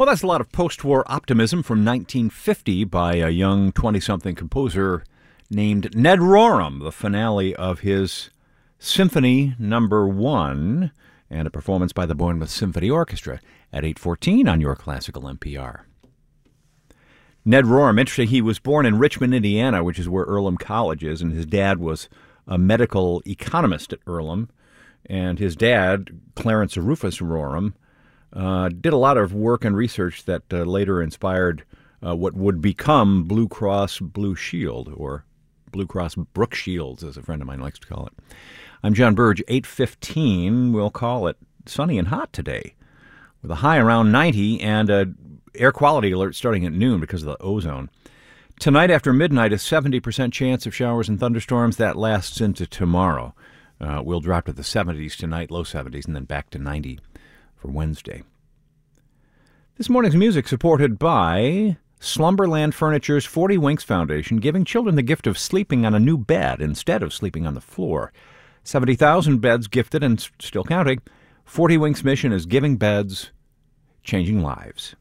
Well, that's a lot of post-war optimism from 1950 by a young 20-something composer named Ned Rorem, the finale of his Symphony No. 1, and a performance by the Bournemouth Symphony Orchestra at 8:14 on your classical NPR. Ned Rorem, interesting, he was born in Richmond, Indiana, which is where Earlham College is, and his dad was a medical economist at Earlham, and his dad, Clarence Rufus Rorem, did a lot of work and research that later inspired what would become Blue Cross Blue Shield, or Blue Cross Brook Shields, as a friend of mine likes to call it. I'm John Burge. 8:15, we'll call it sunny and hot today, with a high around 90 and an air quality alert starting at noon because of the ozone. Tonight after midnight, a 70% chance of showers and thunderstorms. That lasts into tomorrow. We'll drop to the 70s tonight, low 70s, and then back to 90 for Wednesday. This morning's music supported by Slumberland Furniture's 40 Winks Foundation, giving children the gift of sleeping on a new bed instead of sleeping on the floor. 70,000 beds gifted and still counting. 40 Winks' mission is giving beds, changing lives.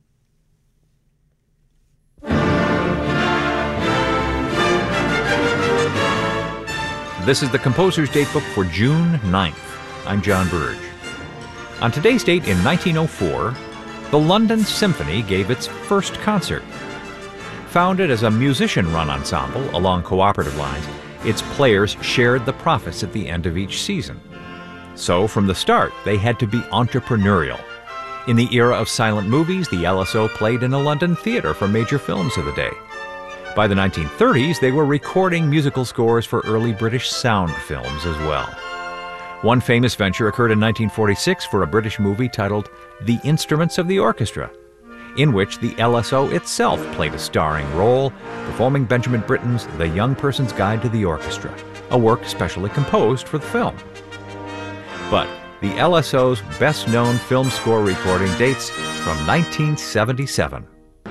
This is the Composer's Datebook for June 9th. I'm John Burge. On today's date in 1904, the London Symphony gave its first concert. Founded as a musician-run ensemble along cooperative lines, its players shared the profits at the end of each season. So, from the start, they had to be entrepreneurial. In the era of silent movies, the LSO played in a London theater for major films of the day. By the 1930s, they were recording musical scores for early British sound films as well. One famous venture occurred in 1946 for a British movie titled The Instruments of the Orchestra, in which the LSO itself played a starring role, performing Benjamin Britten's The Young Person's Guide to the Orchestra, a work specially composed for the film. But the LSO's best-known film score recording dates from 1977.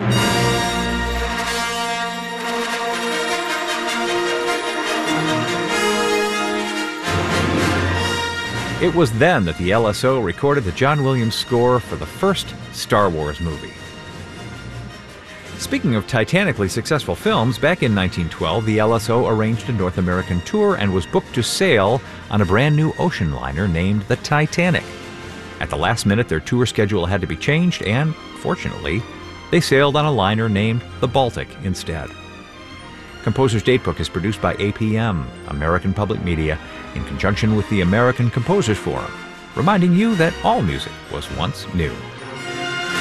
It was then that the LSO recorded the John Williams score for the first Star Wars movie. Speaking of titanically successful films, back in 1912, the LSO arranged a North American tour and was booked to sail on a brand new ocean liner named the Titanic. At the last minute, their tour schedule had to be changed, and, fortunately, they sailed on a liner named the Baltic instead. Composer's Datebook is produced by APM, American Public Media, in conjunction with the American Composers Forum, reminding you that all music was once new.